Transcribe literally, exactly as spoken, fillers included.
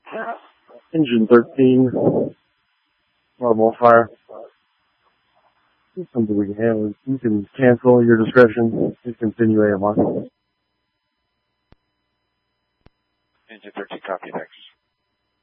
Engine thirteen. Normal fire. It's something we can handle. You can cancel your discretion. Please continue A M R. Engine thirteen, copy, thanks.